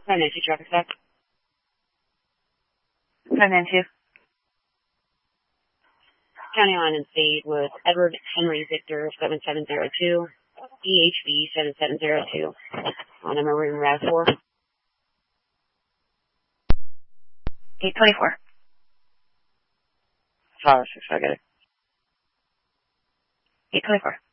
592 traffic stop. 592. County line and state with Edward Henry Victor 7702, DHV 7702 on a Marine Route 4. 824. 506, I got it. 824.